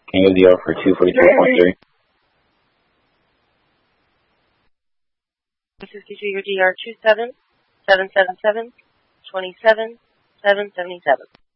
Can you give the DR for 243.3? 152, your DR 27777 27 777.